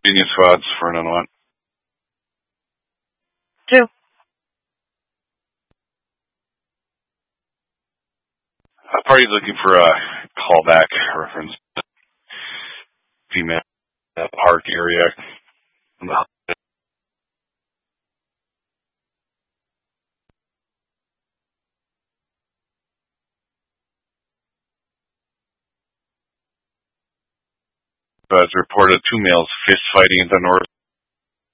Union squads for an unwanted. 2. Party's looking for a callback reference. Female park area. As reported, 2 males fist fighting in the north